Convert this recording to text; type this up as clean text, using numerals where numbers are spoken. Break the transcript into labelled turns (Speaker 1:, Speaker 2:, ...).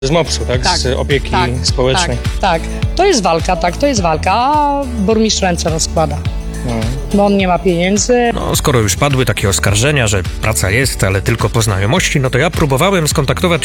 Speaker 1: Z MOPS-u, tak?
Speaker 2: Tak,
Speaker 1: Z opieki
Speaker 2: tak,
Speaker 1: społecznej.
Speaker 2: Tak. To jest walka, a burmistrz ręce rozkłada. Bo on nie ma pieniędzy.
Speaker 3: No, skoro już padły takie oskarżenia, że praca jest, ale tylko po znajomości, no to ja próbowałem skontaktować